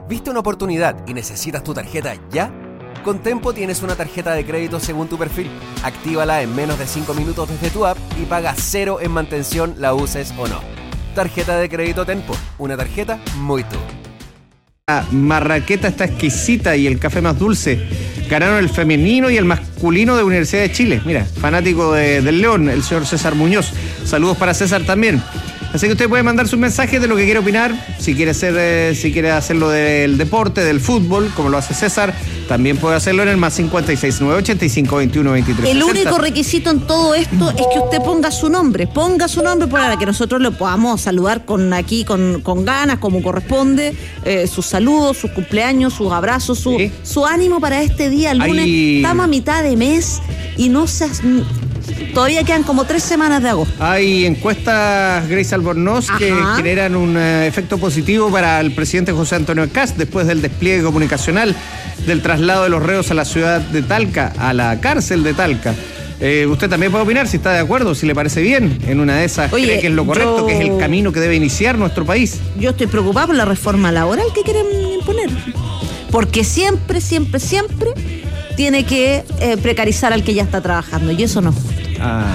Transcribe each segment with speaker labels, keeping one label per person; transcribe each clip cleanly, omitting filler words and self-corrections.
Speaker 1: ¿Viste una oportunidad y necesitas tu tarjeta ya? Con Tempo tienes una tarjeta de crédito según tu perfil. Actívala en menos de 5 minutos desde tu app y paga 0 en mantención, la uses o no. Tarjeta de crédito Tempo, una tarjeta muy tú.
Speaker 2: La marraqueta está exquisita y el café más dulce. Ganaron el femenino y el masculino de Universidad de Chile. Mira, fanático del León, el señor César Muñoz. Saludos para César también. Así que usted puede mandar sus mensajes de lo que quiere opinar, si quiere hacerlo del deporte, del fútbol, como lo hace César, también puede hacerlo en el más 569 85 21 23
Speaker 3: El
Speaker 2: 60.
Speaker 3: único requisito en todo esto es que usted ponga su nombre para que nosotros lo podamos saludar con ganas, como corresponde, sus saludos, sus cumpleaños, sus abrazos, su ánimo para este día, el lunes. Estamos a mitad de mes y todavía quedan como 3 semanas de agosto.
Speaker 2: Hay encuestas, Grace Albornoz, que generan un efecto positivo para el presidente José Antonio Kast después del despliegue comunicacional del traslado de los reos a la ciudad de Talca, a la cárcel de Talca. Usted también puede opinar si está de acuerdo, si le parece bien. En una de esas, cree que es lo correcto, que es el camino que debe iniciar nuestro país.
Speaker 3: Yo estoy preocupada por la reforma laboral que quieren imponer. Porque siempre tiene que precarizar al que ya está trabajando, y eso no es justo.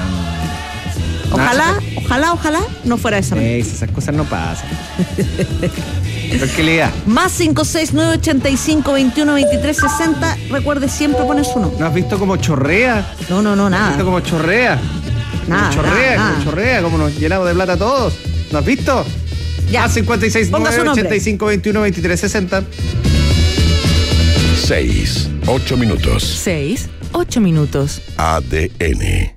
Speaker 3: Ojalá no fuera esa manera.
Speaker 2: Esas cosas no pasan. Tranquilidad.
Speaker 3: Más 569 85 21 23 60. Recuerde siempre poner su nombre.
Speaker 2: ¿No has visto cómo chorrea?
Speaker 3: No, nada.
Speaker 2: ¿No has visto cómo chorrea?
Speaker 3: Nada.
Speaker 2: Cómo chorrea, como nos llenamos de plata todos. ¿No has visto?
Speaker 3: Ya.
Speaker 2: Más 56 9 85 21 23 60.
Speaker 4: 8 minutos.
Speaker 5: 8 minutos.
Speaker 4: ADN.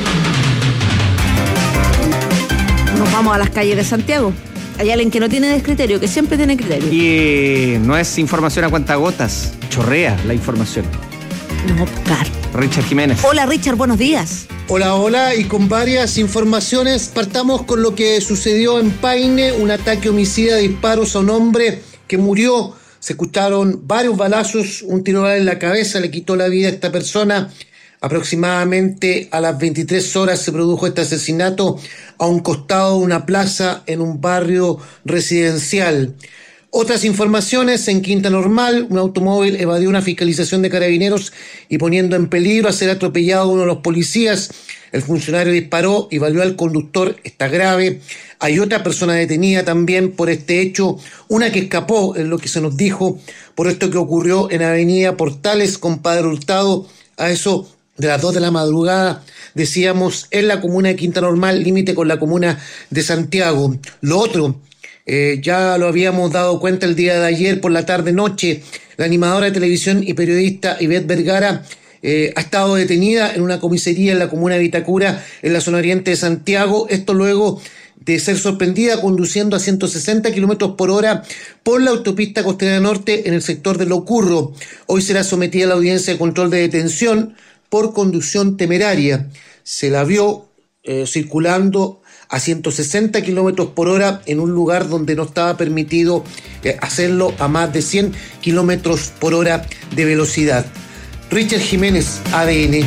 Speaker 3: Nos vamos a las calles de Santiago. Hay alguien que no tiene descriterio, que siempre tiene criterio.
Speaker 2: Y no es información a cuentagotas, chorrea la información.
Speaker 3: No, claro.
Speaker 2: Richard Jiménez.
Speaker 3: Hola Richard, buenos días.
Speaker 6: Hola, y con varias informaciones. Partamos con lo que sucedió en Paine, un ataque homicida de disparos a un hombre que murió. Se escucharon varios balazos, un tiro en la cabeza le quitó la vida a esta persona. Aproximadamente a las 23 horas se produjo este asesinato a un costado de una plaza en un barrio residencial. Otras informaciones: en Quinta Normal, un automóvil evadió una fiscalización de carabineros y poniendo en peligro a ser atropellado uno de los policías. El funcionario disparó y baleó al conductor, está grave. Hay otra persona detenida también por este hecho, una que escapó, es lo que se nos dijo, por esto que ocurrió en Avenida Portales con Padre Hurtado, a eso de las 2 de la madrugada, decíamos, en la comuna de Quinta Normal, límite con la comuna de Santiago. Lo otro, ya lo habíamos dado cuenta el día de ayer por la tarde-noche, la animadora de televisión y periodista Ivette Vergara ha estado detenida en una comisaría en la comuna de Vitacura, en la zona oriente de Santiago. Esto luego de ser sorprendida conduciendo a 160 kilómetros por hora por la autopista Costanera Norte en el sector de Locurro. Hoy será sometida a la audiencia de control de detención por conducción temeraria. Se la vio circulando a 160 kilómetros por hora en un lugar donde no estaba permitido hacerlo a más de 100 kilómetros por hora de velocidad. Richard Jiménez, ADN.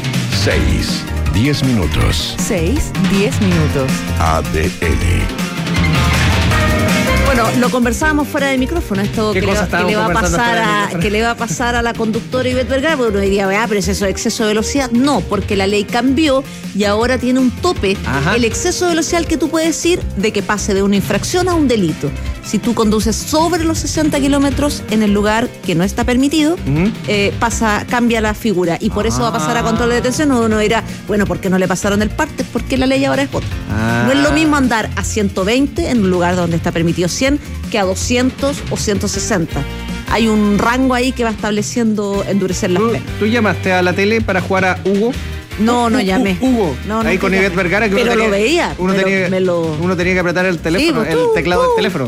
Speaker 4: 10 minutos.
Speaker 5: 10 minutos.
Speaker 4: ADN.
Speaker 3: Bueno, lo conversábamos fuera de micrófono, esto que le va a pasar a la conductora Ivette Vergara, porque uno diría, pero es eso, exceso de velocidad. No, porque la ley cambió y ahora tiene un tope. Ajá. El exceso de velocidad que tú puedes ir de que pase de una infracción a un delito. Si tú conduces sobre los 60 kilómetros en el lugar que no está permitido, cambia la figura. Y por eso va a pasar a control de detención. Uno dirá, bueno, ¿por qué no le pasaron el parte? Porque la ley ahora es otra. No es lo mismo andar a 120 en un lugar donde está permitido 100 que a 200 o 160. Hay un rango ahí que va estableciendo endurecer las penas.
Speaker 2: ¿Tú llamaste a la tele para jugar a Hugo?
Speaker 3: No llamé.
Speaker 2: Hugo,
Speaker 3: no,
Speaker 2: ahí con Ivette Vergara. Que
Speaker 3: pero lo veía.
Speaker 2: Uno tenía que apretar el teléfono, el teclado del teléfono.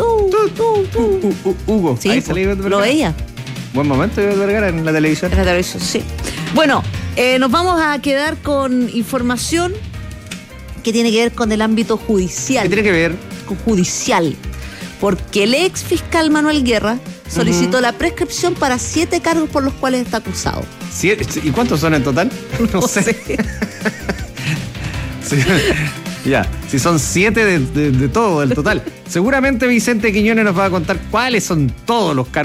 Speaker 2: Hugo.
Speaker 3: Sí,
Speaker 2: ahí salía Ivette Vergara.
Speaker 3: Lo veía.
Speaker 2: Buen momento Ivette Vergara en la televisión.
Speaker 3: En la televisión, sí. Bueno, nos vamos a quedar con información que tiene que ver con el ámbito judicial.
Speaker 2: ¿Qué tiene que ver?
Speaker 3: Con judicial. Porque el ex fiscal Manuel Guerra solicitó la prescripción para 7 cargos por los cuales está acusado.
Speaker 2: ¿Y cuántos son en total? No sé. Sí. Ya, si son 7 de todo, del total. Seguramente Vicente Quiñones nos va a contar cuáles son todos los cargos